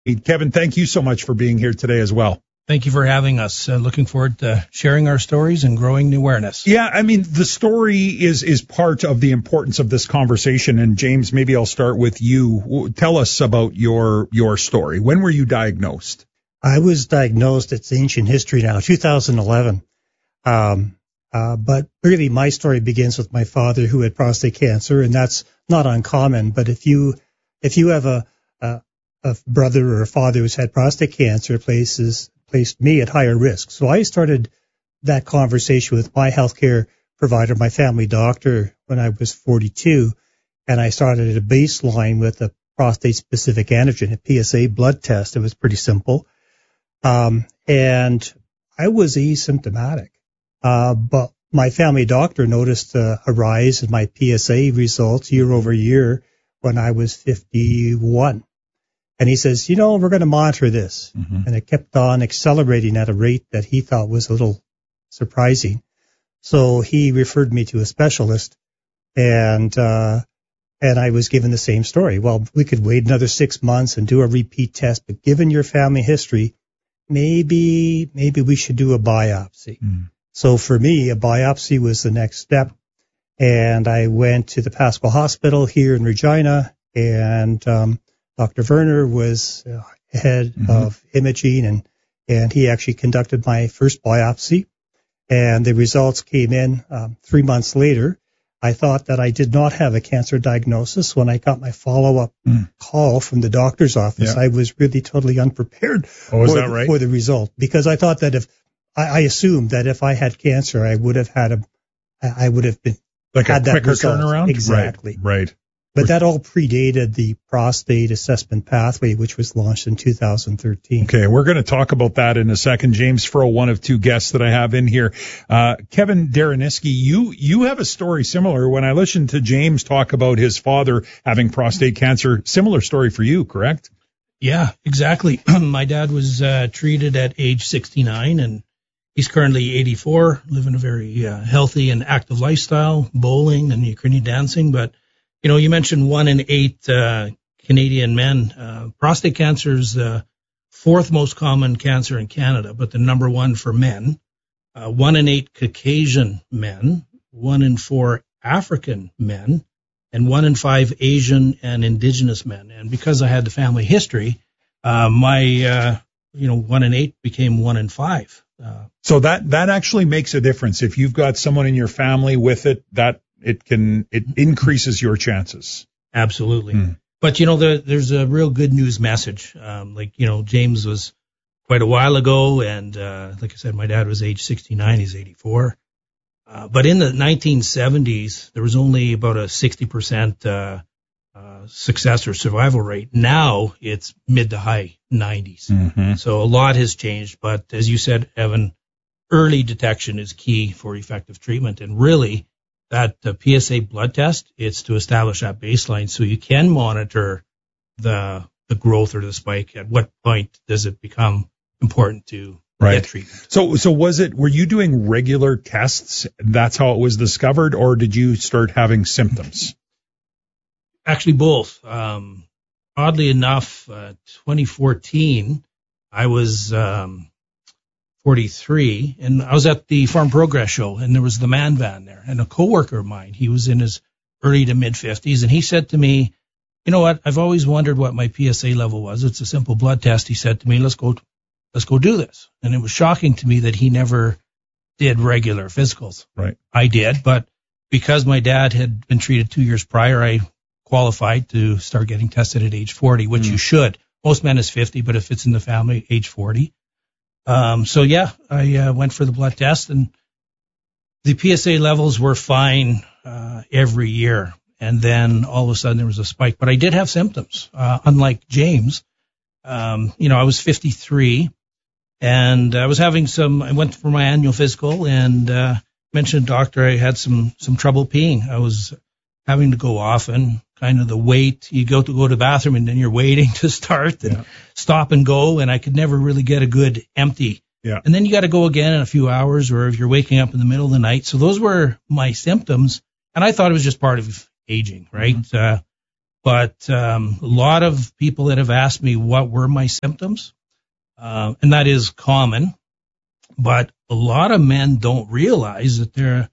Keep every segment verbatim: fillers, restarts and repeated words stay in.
Kevin, thank you so much for being here today as well. Thank you for having us. Uh, looking forward to sharing our stories and growing the awareness. Yeah, I mean, the story is is part of the importance of this conversation. And James, maybe I'll start with you. Tell us about your your story. When were you diagnosed? I was diagnosed, it's ancient history now, two thousand eleven. Um, uh, but really my story begins with my father who had prostate cancer, and that's not uncommon. But if you if you have a, a, a brother or a father who's had prostate cancer, it places placed me at higher risk. So I started that conversation with my healthcare provider, my family doctor, when I was forty-two, and I started at a baseline with a prostate-specific antigen, a P S A blood test. It was pretty simple. Um, and I was asymptomatic. Uh, but my family doctor noticed uh, a rise in my P S A results year over year when I was fifty-one. And he says, you know, we're going to monitor this. Mm-hmm. And it kept on accelerating at a rate that he thought was a little surprising. So he referred me to a specialist, and uh, and I was given the same story. Well, we could wait another six months and do a repeat test, but given your family history, maybe maybe we should do a biopsy. Mm. So for me, a biopsy was the next step. And I went to the Pascal Hospital here in Regina, and um, Doctor Werner was uh, head mm-hmm. of imaging, and, and he actually conducted my first biopsy. And the results came in um, three months later. I thought that I did not have a cancer diagnosis. When I got my follow-up mm. call from the doctor's office, yeah. I was really totally unprepared oh, for, that the, right? for the result, because I thought that if I, I assumed that if I had cancer, I would have had a, I would have been like had a that quicker result. turnaround. Exactly. Right. right. But that all predated the prostate assessment pathway, which was launched in two thousand thirteen. Okay, we're going to talk about that in a second. James Furrow, one of two guests that I have in here. Uh, Kevin Dereniski, you you have a story similar. When I listened to James talk about his father having prostate cancer, similar story for you, correct? Yeah, exactly. My dad was uh, treated at age sixty-nine, and he's currently eighty-four, living a very uh, healthy and active lifestyle, bowling and Ukrainian dancing, but you know, you mentioned one in eight uh, Canadian men. Uh, prostate cancer is the fourth most common cancer in Canada, but the number one for men. Uh, one in eight Caucasian men, one in four African men, and one in five Asian and Indigenous men. And because I had the family history, uh, my, uh, you know, one in eight became one in five. Uh, so that, that actually makes a difference. If you've got someone in your family with it, that it can, it increases your chances. Absolutely. Mm. But, you know, there, there's a real good news message. Um, like, you know, James was quite a while ago, and uh, like I said, my dad was age sixty-nine, he's eighty-four. Uh, but in the nineteen seventies, there was only about a sixty percent uh, uh, success or survival rate. Now it's mid to high nineties. Mm-hmm. So a lot has changed. But as you said, Evan, early detection is key for effective treatment. And really, that uh, P S A blood test, it's to establish that baseline so you can monitor the the growth or the spike. At what point does it become important to right. get treatment? So, so was it, were you doing regular tests? That's how it was discovered, or did you start having symptoms? Actually, both. Um, oddly enough, uh, twenty fourteen, I was um, forty-three, and I was at the Farm Progress show, and there was the man van there, and a coworker of mine, he was in his early to mid fifties, and he said to me, you know what, I've always wondered what my P S A level was. It's a simple blood test. He said to me, let's go, let's go do this. And it was shocking to me that he never did regular physicals. Right. I did, but because my dad had been treated two years prior, I qualified to start getting tested at age forty, which mm. you should. Most men is fifty, but if it's in the family, age forty. Um, so yeah, I uh, went for the blood test, and the P S A levels were fine uh, every year. And then all of a sudden there was a spike, but I did have symptoms. Uh, unlike James, um, you know, I was fifty-three, and I was having some. I went for my annual physical, and uh, mentioned to the doctor I had some some trouble peeing. I was having to go often. Kind of the wait, you go to go to the bathroom and then you're waiting to start and yeah. stop and go, and I could never really get a good empty. Yeah. And then you got to go again in a few hours, or if you're waking up in the middle of the night. So those were my symptoms, and I thought it was just part of aging, right? Mm-hmm. Uh, But um, a lot of people that have asked me what were my symptoms, uh, and that is common, but a lot of men don't realize that their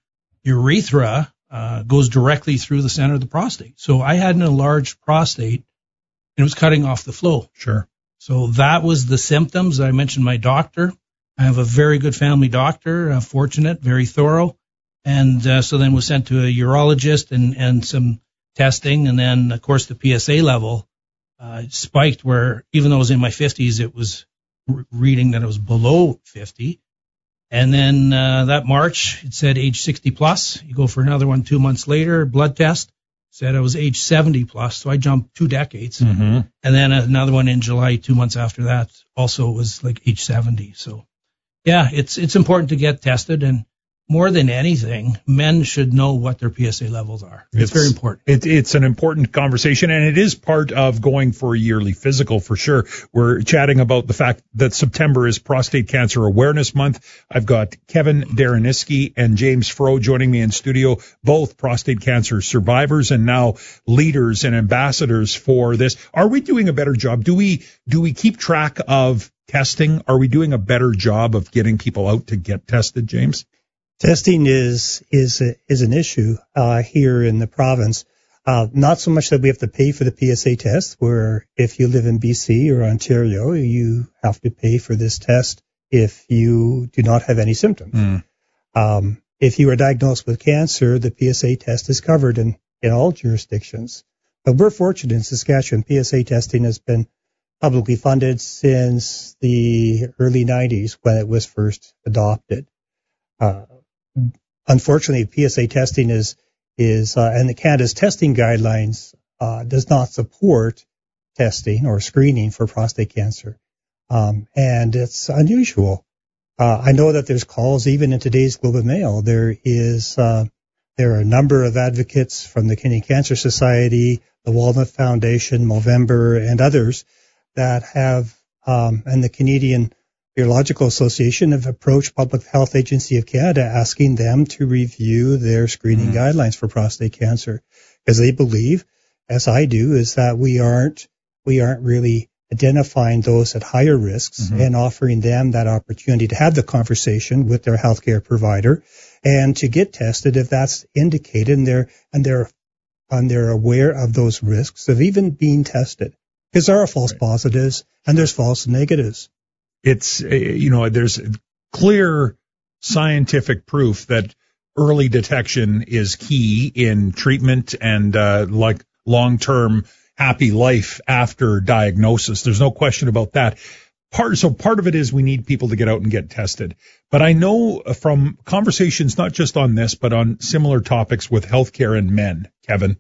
urethra uh, goes directly through the center of the prostate. So I had an enlarged prostate, and it was cutting off the flow. Sure. So that was the symptoms. I mentioned my doctor. I have a very good family doctor, uh, fortunate, very thorough. And uh, so then was sent to a urologist and, and some testing. And then, of course, the P S A level uh, spiked where even though I was in my fifties, it was r- reading that it was below fifty. And then uh, that March, it said age sixty plus. You go for another one two months later, blood test, said I was age seventy plus. So I jumped two decades. Mm-hmm. And then another one in July, two months after that, also was like age seventy. So, yeah, it's it's important to get tested. And more than anything, men should know what their P S A levels are. It's, it's very important. It, it's an important conversation, and it is part of going for a yearly physical for sure. We're chatting about the fact that September is Prostate Cancer Awareness Month. I've got Kevin Dareniski and James Froh joining me in studio, both prostate cancer survivors and now leaders and ambassadors for this. Are we doing a better job? Do we do we keep track of testing? Are we doing a better job of getting people out to get tested, James? Testing is is a, is an issue uh, here in the province. Uh, not so much that we have to pay for the P S A test, where if you live in B C or Ontario, you have to pay for this test if you do not have any symptoms. Mm. Um, if you are diagnosed with cancer, the P S A test is covered in, in all jurisdictions. But we're fortunate in Saskatchewan. P S A testing has been publicly funded since the early nineties when it was first adopted. Uh, Unfortunately, P S A testing is, is, uh, and the Canada's testing guidelines, uh, does not support testing or screening for prostate cancer. Um, and it's unusual. Uh, I know that there's calls even in today's Globe and Mail. There is, uh, there are a number of advocates from the Canadian Cancer Society, the Walnut Foundation, Movember, and others that have, um, and the Canadian Urological Association have approached Public Health Agency of Canada asking them to review their screening mm-hmm. guidelines for prostate cancer, because they believe, as I do, is that we aren't we aren't really identifying those at higher risks mm-hmm. and offering them that opportunity to have the conversation with their healthcare provider and to get tested if that's indicated, and they're and they're and they're aware of those risks of even being tested, because there are false right. positives and there's false negatives. It's, you know, there's clear scientific proof that early detection is key in treatment and, uh, like long-term happy life after diagnosis. There's no question about that. Part, so part of it is we need people to get out and get tested. But I know from conversations, not just on this, but on similar topics with healthcare and men, Kevin,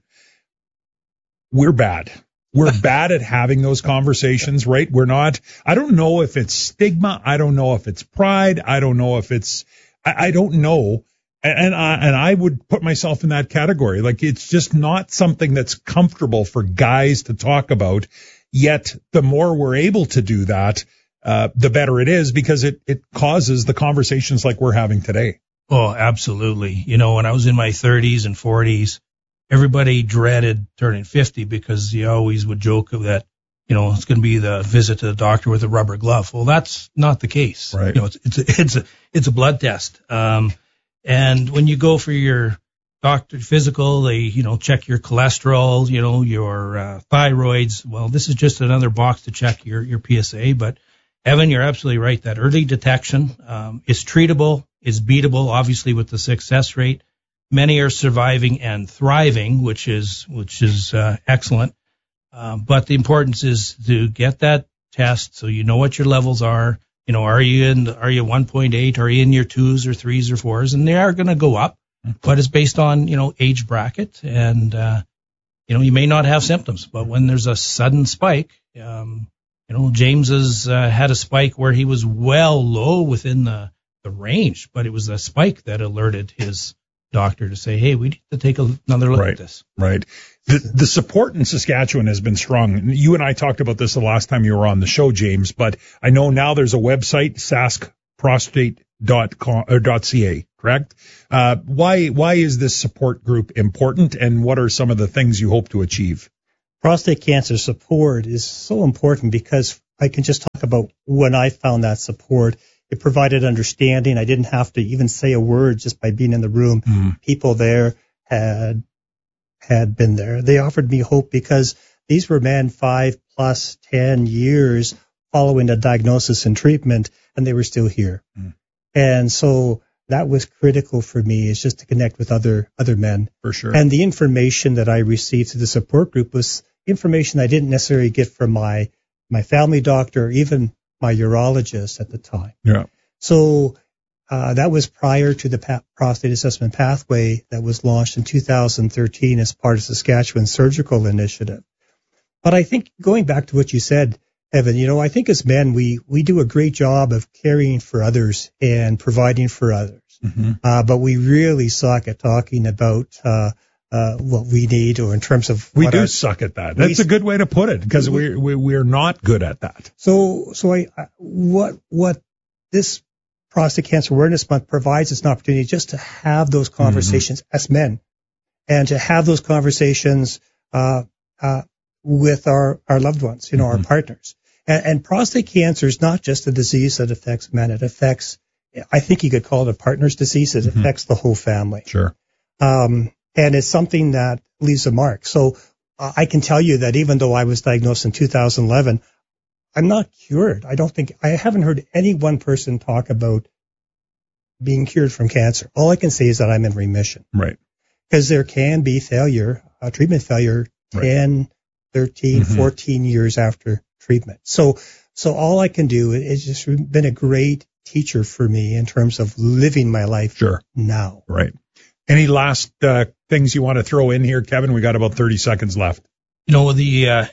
we're bad. We're bad at having those conversations, right? We're not, I don't know if it's stigma. I don't know if it's pride. I don't know if it's, I, I don't know. And, and I, and I would put myself in that category. Like, it's just not something that's comfortable for guys to talk about. Yet the more we're able to do that, uh, the better it is, because it, it causes the conversations like we're having today. Oh, absolutely. You know, when I was in my thirties and forties, everybody dreaded turning fifty because you always would joke that, you know, it's going to be the visit to the doctor with a rubber glove. Well, that's not the case. Right. You know, it's, it's a, it's a, it's a blood test. Um, and when you go for your doctor physical, they, you know, check your cholesterol, you know, your uh, thyroids. Well, this is just another box to check your, your P S A. But Evan, you're absolutely right. That early detection, um, is treatable, is beatable, obviously with the success rate. Many are surviving and thriving, which is which is uh, excellent. Um, but the importance is to get that test so you know what your levels are. You know, are you in are you one point eight? Are you in your twos or threes or fours? And they are going to go up, but it's based on, you know, age bracket, and uh, you know, you may not have symptoms, but when there's a sudden spike, um, you know, James has uh, had a spike where he was well low within the the range, but it was a spike that alerted his doctor to say, hey, we need to take another look right, at this. Right. The, the support in Saskatchewan has been strong. You and I talked about this the last time you were on the show, James, but I know now there's a website, sask prostate dot com or .ca, correct? Uh, why, why is this support group important, and what are some of the things you hope to achieve? prostate cancer support is so important because I can just talk about when I found that support. It provided understanding. I didn't have to even say a word just by being in the room. Mm. People there had had been there. They offered me hope because these were men five plus ten years following a diagnosis and treatment, and they were still here. Mm. And so that was critical for me, is just to connect with other other men. For sure. And the information that I received through the support group was information I didn't necessarily get from my my family doctor or even my urologist at the time. Yeah. So uh, that was prior to the pa- prostate assessment pathway that was launched in two thousand thirteen as part of Saskatchewan Surgical Initiative. But I think going back to what you said, Evan, you know, I think as men, we, we do a great job of caring for others and providing for others. Mm-hmm. Uh, but we really suck at talking about, uh, uh, what we need, or in terms of. We do our, suck at that. That's we, a good way to put it, because we, we, we're not good at that. So, so I, I, what, what this Prostate Cancer Awareness Month provides is an opportunity just to have those conversations mm-hmm. as men, and to have those conversations, uh, uh, with our, our loved ones, you know, mm-hmm. our partners. And, and prostate cancer is not just a disease that affects men. It affects, I think you could call it a partner's disease. It mm-hmm. affects the whole family. Sure. Um, and it's something that leaves a mark. So uh, I can tell you that even though I was diagnosed in two thousand eleven, I'm not cured. I don't think, I haven't heard any one person talk about being cured from cancer. All I can say is that I'm in remission. Right. Because there can be failure, uh, treatment failure, right. ten, thirteen, mm-hmm. fourteen years after treatment. So, so all I can do is just been a great teacher for me in terms of living my life sure. now. Right. Any last uh, things you want to throw in here, Kevin? We got about thirty seconds left. You know, the uh,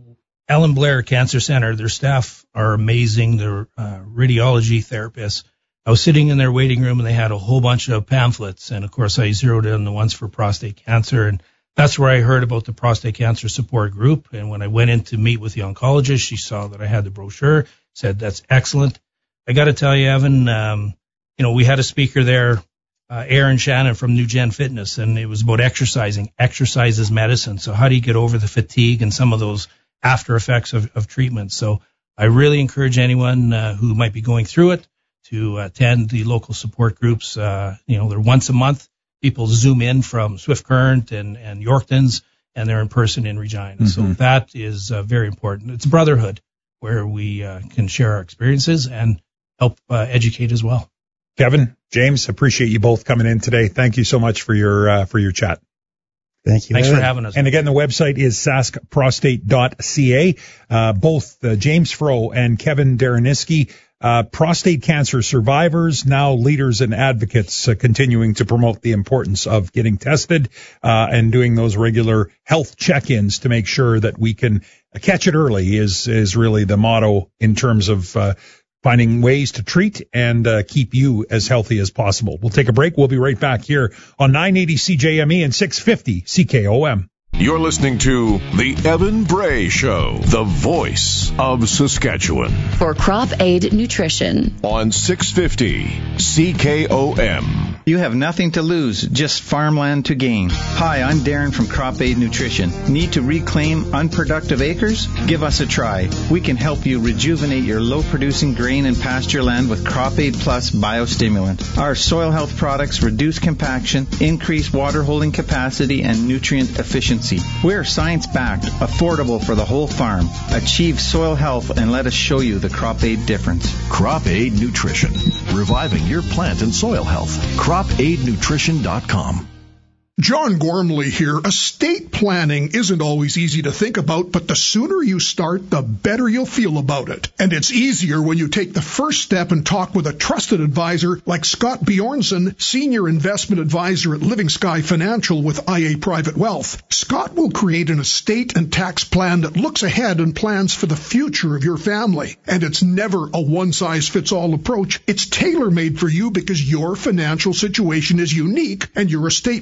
Ellen Blair Cancer Center, their staff are amazing. They're uh, radiology therapists. I was sitting in their waiting room, and they had a whole bunch of pamphlets. And, of course, I zeroed in on the ones for prostate cancer. And that's where I heard about the prostate cancer support group. And when I went in to meet with the oncologist, she saw that I had the brochure, said, that's excellent. I got to tell you, Evan, um, you know, we had a speaker there, uh, Aaron Shannon from New Gen Fitness, and it was about exercising. Exercise is medicine. So how do you get over the fatigue and some of those after effects of, of treatment? So I really encourage anyone uh, who might be going through it to attend the local support groups. Uh, you know, they're once a month. People zoom in from Swift Current and, and Yorktons, and they're in person in Regina. Mm-hmm. So that is uh, very important. It's a brotherhood where we uh, can share our experiences and help uh, educate as well. Kevin, James, appreciate you both coming in today. Thank you so much for your uh, for your chat. Thank you. Thanks for having us. And again, the website is sask prostate dot c a. Uh, both uh, James Froh and Kevin Dereniski, uh, prostate cancer survivors, now leaders and advocates, uh, continuing to promote the importance of getting tested uh, and doing those regular health check-ins to make sure that we can catch it early is is really the motto in terms of uh, finding ways to treat and uh, keep you as healthy as possible. We'll take a break. We'll be right back here on nine eighty C J M E and six fifty C K O M. You're listening to The Evan Bray Show, the voice of Saskatchewan. For Crop Aid Nutrition. On six fifty C K O M. You have nothing to lose, just farmland to gain. Hi, I'm Darren from Crop Aid Nutrition. Need to reclaim unproductive acres? Give us a try. We can help you rejuvenate your low-producing grain and pasture land with Crop Aid Plus biostimulant. Our soil health products reduce compaction, increase water holding capacity, and nutrient efficiency. We're science-backed, affordable for the whole farm. Achieve soil health and let us show you the Crop Aid difference. Crop Aid Nutrition, reviving your plant and soil health. crop aid nutrition dot com. John Gormley here. Estate planning isn't always easy to think about, but the sooner you start, the better you'll feel about it. And it's easier when you take the first step and talk with a trusted advisor like Scott Bjornson, Senior Investment Advisor at Living Sky Financial with I A Private Wealth. Scott will create an estate and tax plan that looks ahead and plans for the future of your family. And it's never a one-size-fits-all approach. It's tailor-made for you because your financial situation is unique and your estate plan should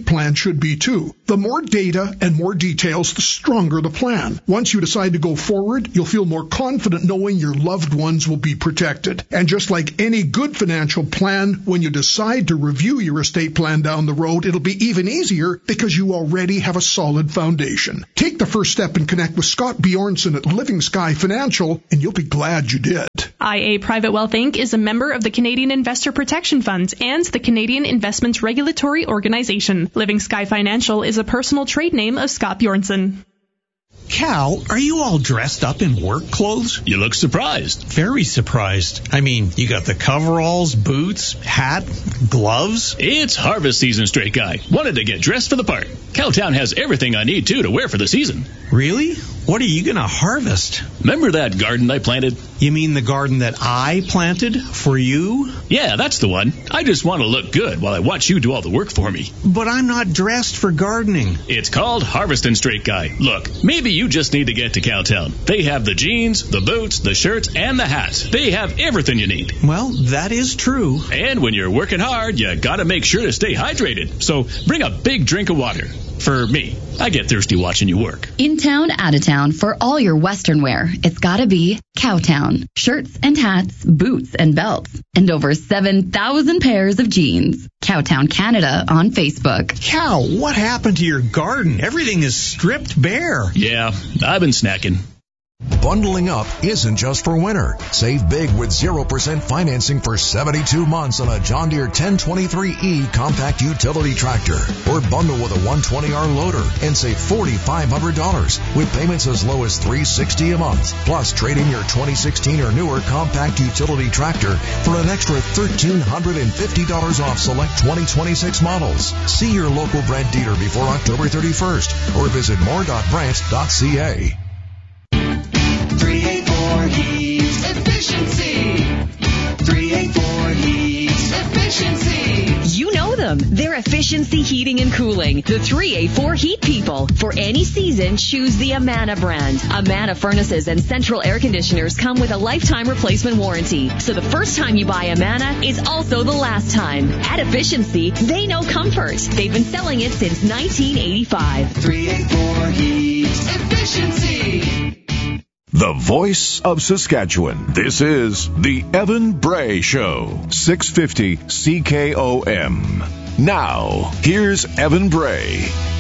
should be too. The more data and more details, the stronger the plan. Once you decide to go forward, you'll feel more confident knowing your loved ones will be protected. And just like any good financial plan, when you decide to review your estate plan down the road, it'll be even easier because you already have a solid foundation. Take the first step and connect with Scott Bjornson at Living Sky Financial, and you'll be glad you did. I A Private Wealth Incorporated is a member of the Canadian Investor Protection Fund and the Canadian Investments Regulatory Organization. Living Sky Financial is a personal trade name of Scott Bjornson. Cal, are you all dressed up in work clothes? You look surprised. Very surprised. I mean, you got the coveralls, boots, hat, gloves. It's harvest season, straight guy. Wanted to get dressed for the part. Cowtown has everything I need, too, to wear for the season. Really? What are you going to harvest? Remember that garden I planted? You mean the garden that I planted for you? Yeah, that's the one. I just want to look good while I watch you do all the work for me. But I'm not dressed for gardening. It's called harvesting, straight guy. Look, maybe you just need to get to Cowtown. They have the jeans, the boots, the shirts, and the hats. They have everything you need. Well, that is true. And when you're working hard, you gotta make sure to stay hydrated. So bring a big drink of water. For me, I get thirsty watching you work. In town, out of town, for all your Western wear, it's gotta be Cowtown. Shirts and hats, boots and belts, and over seven thousand pairs of jeans. Cowtown Canada on Facebook. Cow, what happened to your garden? Everything is stripped bare. Yeah, I've been snacking. Bundling up isn't just for winter. Save big with zero percent financing for seventy-two months on a John Deere ten twenty-three E compact utility tractor. Or bundle with a one twenty R loader and save four thousand five hundred dollars with payments as low as three hundred sixty dollars a month. Plus, trade in your twenty sixteen or newer compact utility tractor for an extra one thousand three hundred fifty dollars off select twenty twenty-six models. See your local Brent dealer before October thirty-first or visit more dot brent dot c a. three eighty-four Heat Efficiency. three eighty-four Heat Efficiency. You know them. They're Efficiency Heating and Cooling. The three eighty-four Heat People. For any season, choose the Amana brand. Amana furnaces and central air conditioners come with a lifetime replacement warranty. So the first time you buy Amana is also the last time. At Efficiency, they know comfort. They've been selling it since nineteen eighty-five. three eighty-four Heat Efficiency. The voice of Saskatchewan. This is the Evan Bray Show. six fifty C K O M. Now, here's Evan Bray.